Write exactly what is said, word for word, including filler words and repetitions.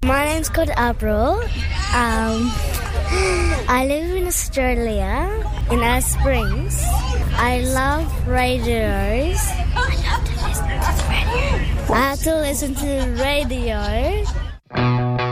My name's called April. Um, I live in Australia, in Alice Springs. I love radios. I have to listen to the radio. I have to listen to the radio